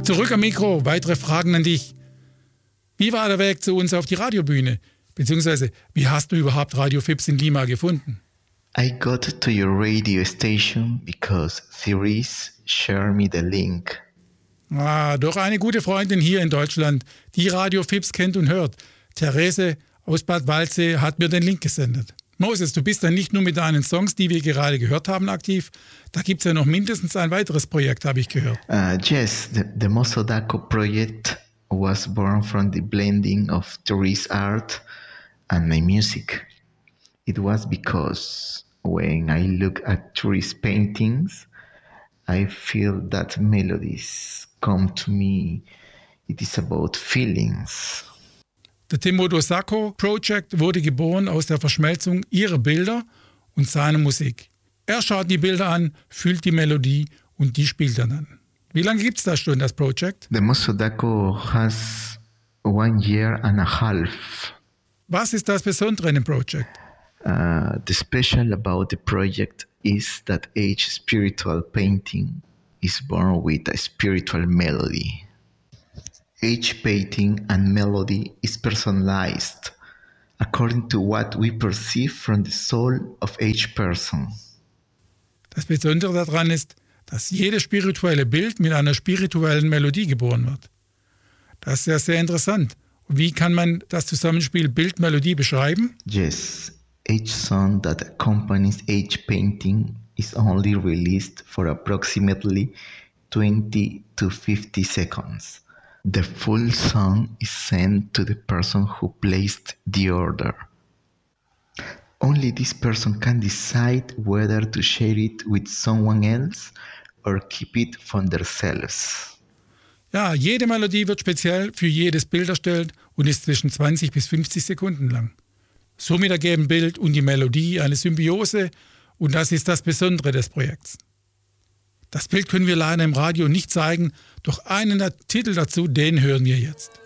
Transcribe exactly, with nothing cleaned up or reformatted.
Zurück am Mikro, weitere Fragen an dich. Wie war der Weg zu uns auf die Radiobühne? Beziehungsweise, wie hast du überhaupt Radio Fips in Lima gefunden? I got to your radio station because Therese shared me the link. Ah, doch eine gute Freundin hier in Deutschland, die Radio Fips kennt und hört. Therese aus Bad Waldsee hat mir den Link gesendet. Moses, du bist dann nicht nur mit deinen Songs, die wir gerade gehört haben, aktiv. Da gibt es ja noch mindestens ein weiteres Projekt, habe ich gehört. Uh, yes, the, the Mosodako project was born from the blending of Therese's art and my music. It was because when I look at Therese's paintings, I feel that melodies come to me. It is about feelings. Der Temodo Sako Project wurde geboren aus der Verschmelzung ihrer Bilder und seiner Musik. Er schaut die Bilder an, fühlt die Melodie und die spielt er dann. Wie lange gibt es das schon, das Project? The Mosodako has one year and a half. Was ist das Besondere in dem Project? Uh, the special about the project is that each spiritual painting is born with a spiritual melody. Each painting and melody is personalized according to what we perceive from the soul of each person. Das Besondere daran ist, dass jedes spirituelle Bild mit einer spirituellen Melodie geboren wird. Das ist ja sehr interessant. Wie kann man das Zusammenspiel Bild-Melodie beschreiben? Yes, each song that accompanies each painting is only released for approximately twenty to fifty seconds. The full song is sent to the person who placed the order. Only this person can decide whether to share it with someone else or keep it for themselves. Ja, jede Melodie wird speziell für jedes Bild erstellt und ist zwischen zwanzig bis fünfzig Sekunden lang. Somit ergeben Bild und die Melodie eine Symbiose und das ist das Besondere des Projekts. Das Bild können wir leider im Radio nicht zeigen, doch einen der Titel dazu, den hören wir jetzt.